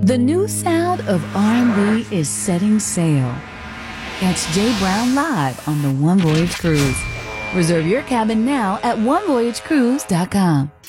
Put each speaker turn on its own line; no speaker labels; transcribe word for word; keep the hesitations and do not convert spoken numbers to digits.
The new sound of R and B is setting sail. Catch Jay Brown live on the One Voyage Cruise. Reserve your cabin now at one voyage cruise dot com.